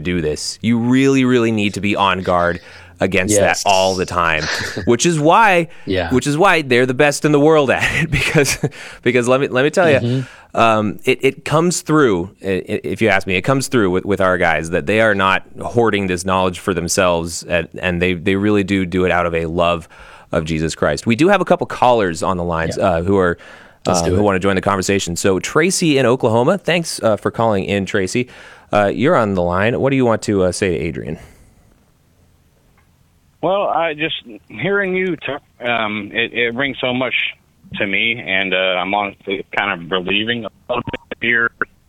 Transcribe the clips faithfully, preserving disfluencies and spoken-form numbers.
do this. You really, really need to be on guard against Yes. that all the time, which is why, Yeah. which is why they're the best in the world at it. Because, because let me let me tell you, Mm-hmm. um, it it comes through. i- i- If you ask me, it comes through with, with our guys that they are not hoarding this knowledge for themselves, and, and they they really do do it out of a love of Jesus Christ. We do have a couple callers on the lines Yeah. uh, who are. Let's Uh, do who it. want to join the conversation. So Tracy in Oklahoma, thanks uh, for calling in, Tracy. Uh, you're on the line. What do you want to uh, say to Adrian? Well, I just hearing you talk, um, it, it brings so much to me, and uh, I'm honestly kind of relieving a little bit here.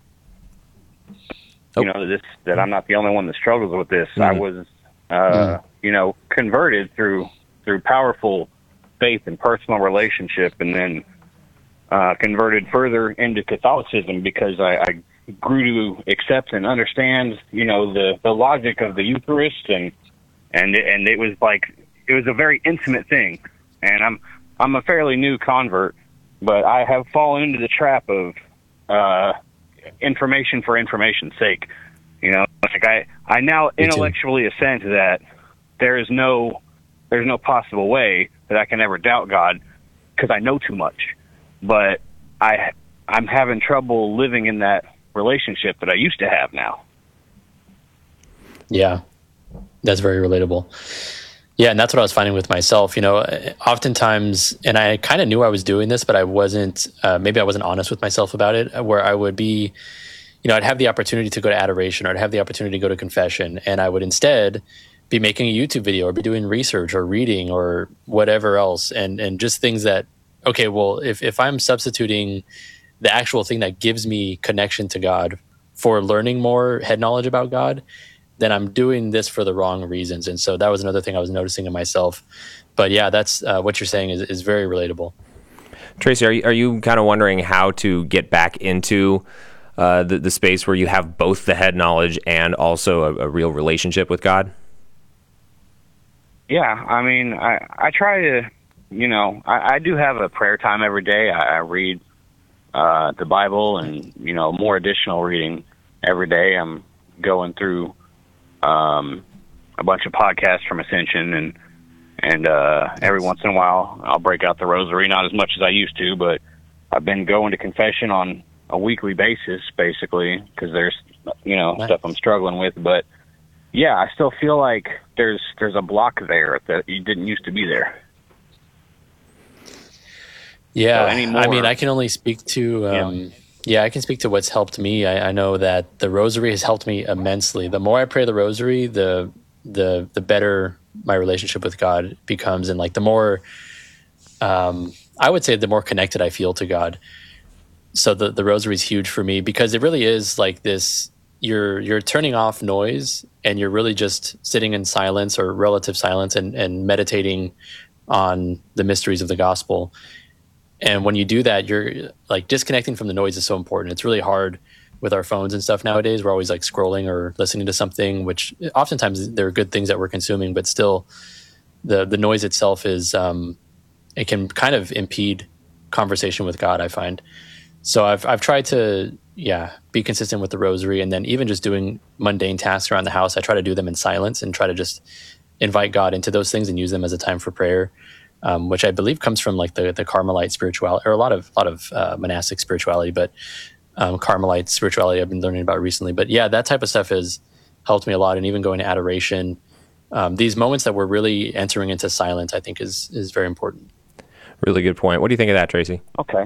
Oh. You know, this that I'm not the only one that struggles with this. I Mhm. was, uh, you know, converted through through powerful faith and personal relationship, and then uh, converted further into Catholicism because I, I grew to accept and understand, you know, the, the logic of the Eucharist, and and it, and it was like it was a very intimate thing. And I'm I'm a fairly new convert, but I have fallen into the trap of uh, information for information's sake. You know, like I I now Me too. intellectually assent that there is no there's no possible way that I can ever doubt God because I know too much. But I I'm having trouble living in that relationship that I used to have now. Yeah, that's very relatable. Yeah, and that's what I was finding with myself. You know, oftentimes, and I kind of knew I was doing this, but I wasn't, uh, maybe I wasn't honest with myself about it, where I would be, you know, I'd have the opportunity to go to adoration, or I'd have the opportunity to go to confession, and I would instead be making a YouTube video or be doing research or reading or whatever else, and and just things that, okay, well, if, if I'm substituting the actual thing that gives me connection to God for learning more head knowledge about God, then I'm doing this for the wrong reasons. And so that was another thing I was noticing in myself. But yeah, that's uh, what you're saying is, is very relatable. Tracy, are you, are you kind of wondering how to get back into uh, the, the space where you have both the head knowledge and also a, a real relationship with God? Yeah, I mean, I I try to, you know, I, I do have a prayer time every day. I, I read uh, the Bible and, you know, more additional reading every day. I'm going through um, a bunch of podcasts from Ascension, and and uh, every once in a while I'll break out the rosary, not as much as I used to, but I've been going to confession on a weekly basis, basically, because there's, you know, Nice. stuff I'm struggling with. But yeah, I still feel like there's there's a block there that you didn't used to be there. Yeah, So anymore- I mean, I can only speak to, um, yeah. I can speak to what's helped me. I, I know that the rosary has helped me immensely. The more I pray the rosary, the the the better my relationship with God becomes, and like the more, um, I would say, the more connected I feel to God. So the the rosary is huge for me because it really is like this. You're you're turning off noise and you're really just sitting in silence or relative silence and and meditating on the mysteries of the gospel. And when you do that, you're like disconnecting from the noise is so important. It's really hard with our phones and stuff nowadays. We're always like scrolling or listening to something, which oftentimes there are good things that we're consuming, but still the, the noise itself is, um, it can kind of impede conversation with God, I find. So I've, I've tried to, yeah, be consistent with the rosary, and then even just doing mundane tasks around the house. I try to do them in silence and try to just invite God into those things and use them as a time for prayer. Um, which I believe comes from like the, the Carmelite spirituality, or a lot of lot of uh, monastic spirituality, but um, Carmelite spirituality I've been learning about recently. But yeah, that type of stuff has helped me a lot, and even going to adoration. Um, these moments that we're really entering into silence, I think, is is very important. Really good point. What do you think of that, Tracy? Okay.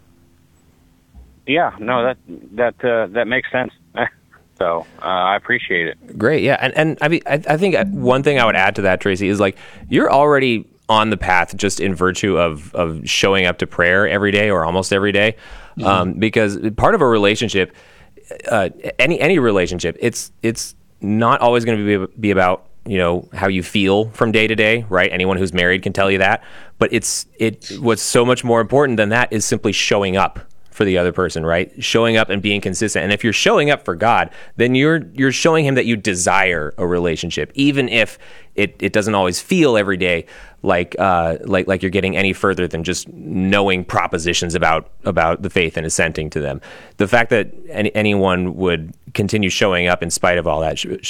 Yeah, no, that that uh, that makes sense. So uh, I appreciate it. Great, yeah, and and I mean, I, I think one thing I would add to that, Tracy, is like you're already on the path just in virtue of of showing up to prayer every day or almost every day, mm-hmm. um, because part of a relationship, uh, any any relationship, it's it's not always going to be be about, you know, how you feel from day to day, right? Anyone who's married can tell you that, but it's it what's so much more important than that is simply showing up for the other person, right? Showing up and being consistent. And if you're showing up for God, then you're you're showing him that you desire a relationship, even if it, it doesn't always feel every day like uh, like like you're getting any further than just knowing propositions about about the faith and assenting to them. The fact that any, anyone would continue showing up in spite of all that sh-